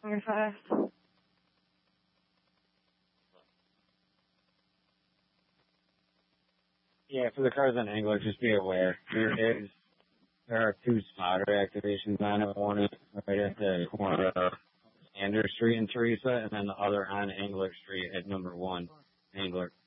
Very fast. Yeah, for the cars on Angler, just be aware. There are two spotter activations on it. One is right at the corner of Sanders Street and Teresa, and then the other on Angler Street at number 1 Angler.